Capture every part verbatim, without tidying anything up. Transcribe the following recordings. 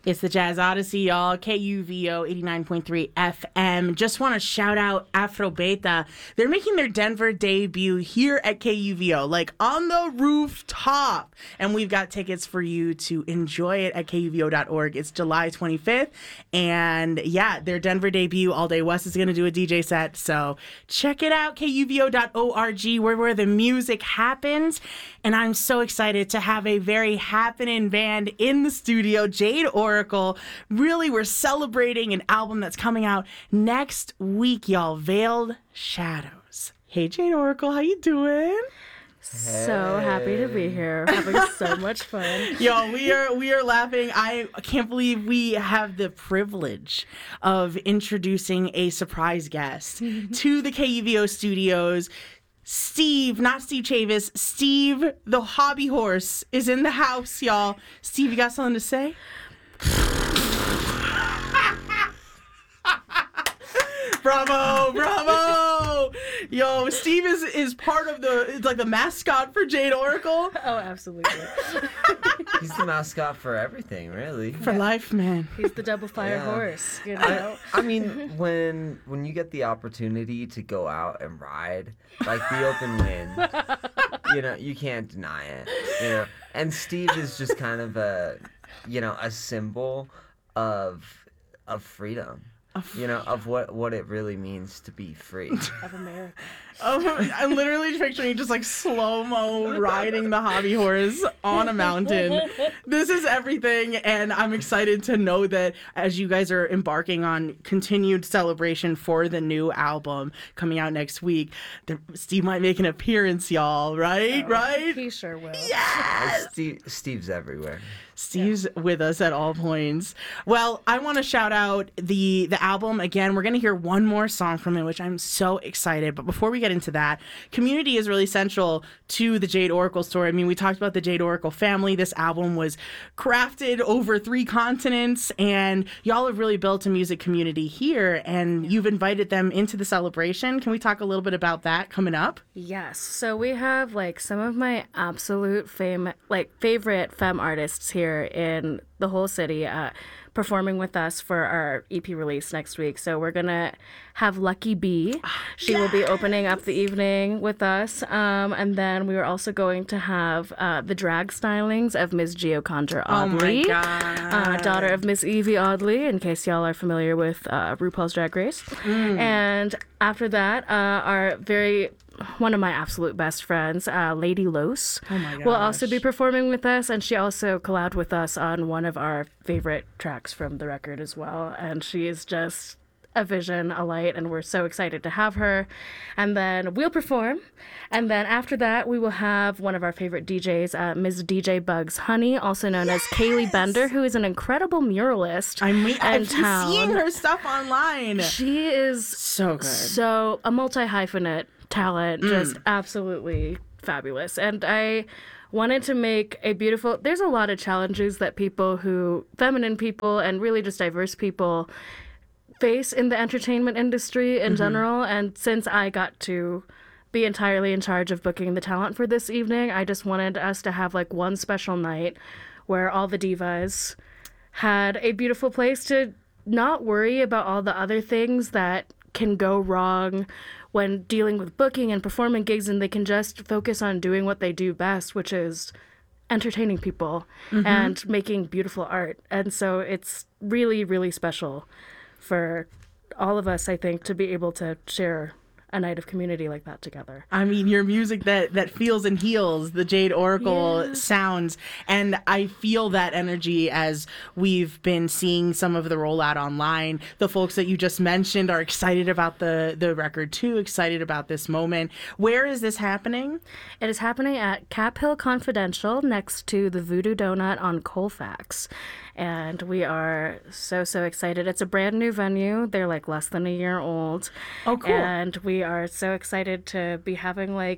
It's the Jazz Odyssey, y'all. K U V O eighty-nine point three F M. Just want to shout out Afro Beta. They're making their Denver debut here at K U V O, like on the rooftop. And we've got tickets for you to enjoy it at K U V O dot org. It's July twenty-fifth. And yeah, their Denver debut, All Day West is going to do a D J set. So check it out, K U V O dot org, where, where the music happens. And I'm so excited to have a very happening band in the studio, Jade Oracle. Really, we're celebrating an album that's coming out next week, y'all. Veiled Shadows. Hey, Jade Oracle, how you doing? So happy to be here. Having so much fun. Yo, we are we are laughing. I can't believe we have the privilege of introducing a surprise guest to the K U V O studios. Steve, not Steve Chavis, Steve the hobby horse is in the house, y'all. Steve, you got something to say? Bravo, bravo. Yo, Steve is, is part of the, it's like the mascot for Jade Oracle. Oh, absolutely. He's the mascot for everything, really. For life, man. He's the double fire Yeah. horse, you know? I, I mean, when when you get the opportunity to go out and ride, like the open wind, you know, you can't deny it. You know, and Steve is just kind of a, you know, a symbol of of freedom. You know, of what, what it really means to be free. Of America. Oh, I'm literally picturing just like slow-mo riding the hobby horse on a mountain. This is everything, and I'm excited to know that as you guys are embarking on continued celebration for the new album coming out next week, the, Steve might make an appearance, y'all, right? Oh, right? He sure will. Yes! Steve, Steve's everywhere. Steve's with us at all points. Well, I want to shout out the the album again. We're going to hear one more song from it, which I'm so excited. But before we get into that, community is really central to the Jade Oracle story. I mean, we talked about the Jade Oracle family. This album was crafted over three continents, and y'all have really built a music community here, and you've invited them into the celebration. Can we talk a little bit about that coming up? Yes. So we have like some of my absolute fame, like favorite femme artists here in the whole city uh, performing with us for our E P release next week. So we're going to have Lucky B. She yes! will be opening up the evening with us. Um, and then we are also going to have uh, the drag stylings of Miss Gio Conjure Audley. Oh my God. Uh, daughter of Miss Evie Audley, in case y'all are familiar with uh, RuPaul's Drag Race. Mm. And after that, uh, our very... one of my absolute best friends, uh, Lady Los, oh my gosh. will also be performing with us, and she also collabed with us on one of our favorite tracks from the record as well. And she is just a vision, a light, and we're so excited to have her. And then we'll perform, and then after that, we will have one of our favorite D Js, uh, Miz D J Bugs Honey, also known yes! as Kaylee Bender, who is an incredible muralist. I mean, I've been town. seeing her stuff online. She is so good, so a multi-hyphenate talent, just mm. absolutely fabulous. And I wanted to make a beautiful, there's a lot of challenges that people who, feminine people and really just diverse people face in the entertainment industry in mm-hmm. general. And since I got to be entirely in charge of booking the talent for this evening, I just wanted us to have like one special night where all the divas had a beautiful place to not worry about all the other things that can go wrong when dealing with booking and performing gigs, and they can just focus on doing what they do best, which is entertaining people mm-hmm. and making beautiful art. And so it's really, really special for all of us, I think, to be able to share a night of community like that together. I mean, your music that, that feels and heals, the Jade Oracle yeah. sounds, and I feel that energy as we've been seeing some of the rollout online. The folks that you just mentioned are excited about the, the record too, excited about this moment. Where is this happening? It is happening at Cap Hill Confidential next to the Voodoo Donut on Colfax. And we are so, so excited. It's a brand new venue. They're like less than a year old. Oh, cool. And we are so excited to be having like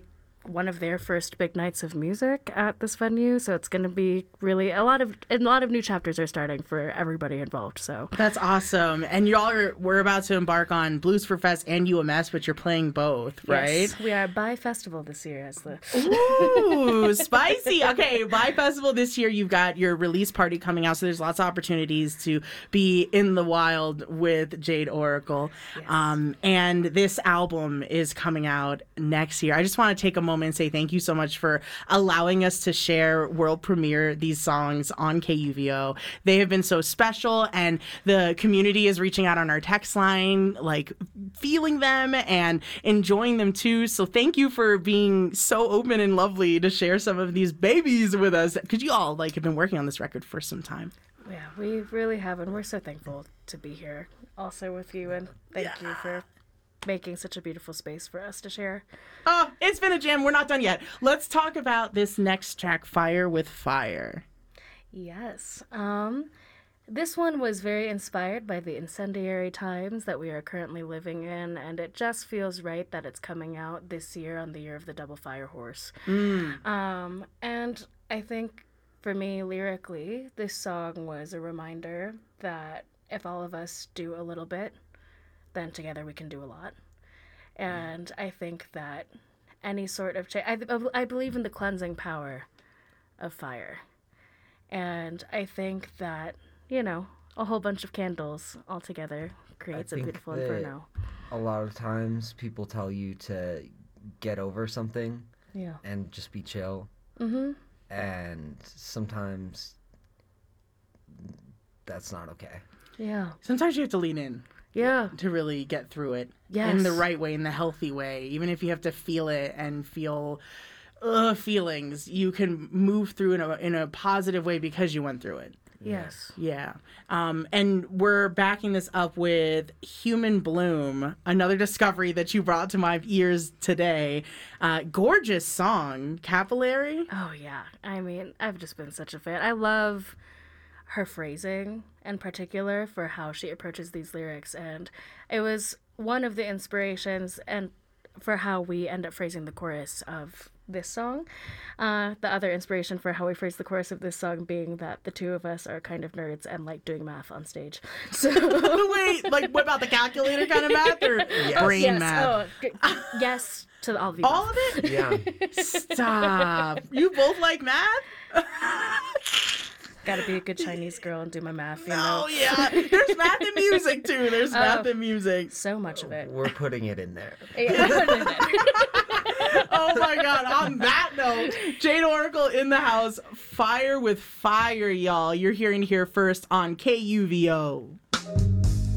one of their first big nights of music at this venue, so it's going to be really a lot of a lot of new chapters are starting for everybody involved. So That's awesome. And y'all are we're about to embark on Blues for Fest and U M S, but you're playing both, right? yes, we are by festival this year as the Ooh, spicy. Okay, by festival this year, you've got your release party coming out, so there's lots of opportunities to be in the wild with Jade Oracle. Yes. Um, and this album is coming out next year. I just want to take a moment and say thank you so much for allowing us to share world premiere these songs on K U V O. They have been so special, and the community is reaching out on our text line, like feeling them and enjoying them too. So thank you for being so open and lovely to share some of these babies with us, because you all like have been working on this record for some time. yeah, we really have, and we're so thankful to be here also with you, and thank Yeah. you for making such a beautiful space for us to share. Oh, it's been a jam. We're not done yet. Let's talk about this next track, Fire with Fire. Yes. Um, this one was very inspired by the incendiary times that we are currently living in, and it just feels right that it's coming out this year on the year of the Double Fire Horse. Um, and I think for me, lyrically, this song was a reminder that if all of us do a little bit, then together we can do a lot. And I think that any sort of change, I, I believe in the cleansing power of fire. And I think that, you know, a whole bunch of candles all together creates a think beautiful that inferno. A lot of times people tell you to get over something Yeah. and just be chill. Mm-hmm. And sometimes that's not okay. Yeah. Sometimes you have to lean in Yeah. to really get through it Yes. in the right way, in the healthy way. Even if you have to feel it and feel uh, feelings, you can move through in a, in a positive way because you went through it. Yes. Yeah. Um, and we're backing this up with Human Bloom, another discovery that you brought to my ears today. Uh, gorgeous song, Capillary. Oh, yeah. I mean, I've just been such a fan. I love her phrasing in particular for how she approaches these lyrics. And it was one of the inspirations and for how we end up phrasing the chorus of this song. Uh, the other inspiration for how we phrase the chorus of this song being that the two of us are kind of nerds and like doing math on stage. So Wait, like what about the calculator kind of math or brain yes, math? oh, g- yes to all of you. All of it? Yeah. Stop. You both like math? Gotta be a good Chinese girl and do my math, you know. Oh, yeah. There's math and music, too. There's math and music. So much of it. We're putting it in there. Yeah, put it in there. Oh, my God. On that note, Jade Oracle in the house. Fire with Fire, y'all. You're hearing here first on K U V O.